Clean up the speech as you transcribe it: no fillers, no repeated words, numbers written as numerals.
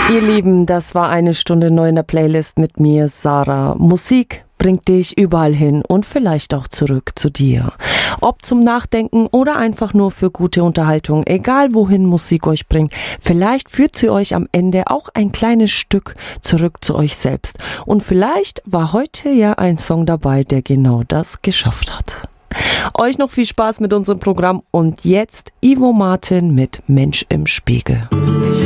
Ihr Lieben, das war eine Stunde neu in der Playlist mit mir, Sarah. Musik bringt dich überall hin und vielleicht auch zurück zu dir. Ob zum Nachdenken oder einfach nur für gute Unterhaltung, egal wohin Musik euch bringt, vielleicht führt sie euch am Ende auch ein kleines Stück zurück zu euch selbst. Und vielleicht war heute ja ein Song dabei, der genau das geschafft hat. Euch noch viel Spaß mit unserem Programm und jetzt Ivo Martin mit Mensch im Spiegel.